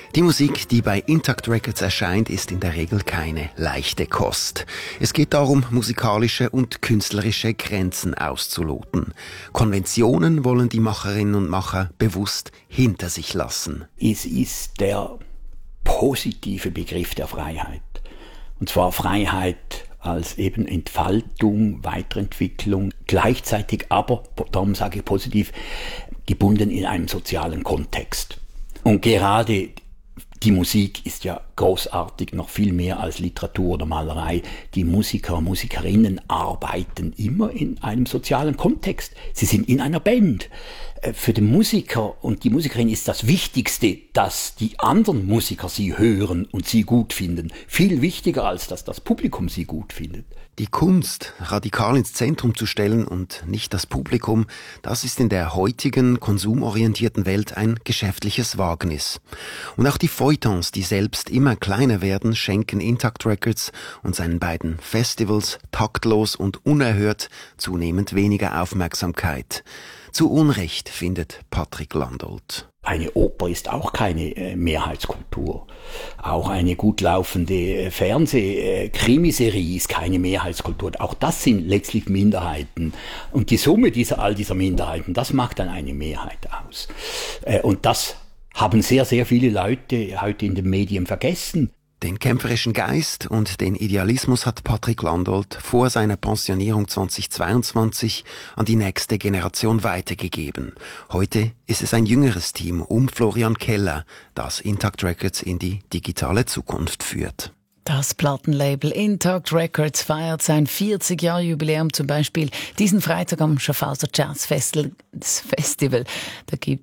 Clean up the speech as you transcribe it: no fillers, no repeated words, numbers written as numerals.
Die Musik, die bei Intact Records erscheint, ist in der Regel keine leichte Kost. Es geht darum, musikalische und künstlerische Grenzen auszuloten. Konventionen wollen die Macherinnen und Macher bewusst hinter sich lassen. Es ist der positive Begriff der Freiheit. Und zwar Freiheit als eben Entfaltung, Weiterentwicklung, gleichzeitig aber, darum sage ich positiv, gebunden in einem sozialen Kontext. Und gerade die Musik ist ja großartig, noch viel mehr als Literatur oder Malerei. Die Musiker, Musikerinnen arbeiten immer in einem sozialen Kontext. Sie sind in einer Band. Für den Musiker und die Musikerin ist das Wichtigste, dass die anderen Musiker sie hören und sie gut finden. Viel wichtiger, als dass das Publikum sie gut findet. Die Kunst radikal ins Zentrum zu stellen und nicht das Publikum, das ist in der heutigen konsumorientierten Welt ein geschäftliches Wagnis. Und auch die Feuilletons, die selbst immer kleiner werden, schenken Intact Records und seinen beiden Festivals taktlos und unerhört zunehmend weniger Aufmerksamkeit. Zu Unrecht, findet Patrick Landolt. Eine Oper ist auch keine Mehrheitskultur. Auch eine gut laufende Krimiserie ist keine Mehrheitskultur. Auch das sind letztlich Minderheiten. Und die Summe all dieser Minderheiten, das macht dann eine Mehrheit aus. Und das haben sehr, sehr viele Leute heute in den Medien vergessen. Den kämpferischen Geist und den Idealismus hat Patrick Landolt vor seiner Pensionierung 2022 an die nächste Generation weitergegeben. Heute ist es ein jüngeres Team um Florian Keller, das Intact Records in die digitale Zukunft führt. Das Plattenlabel Intact Records feiert sein 40-Jahr-Jubiläum zum Beispiel diesen Freitag am Schaffhauser Jazz Festival. Da gibt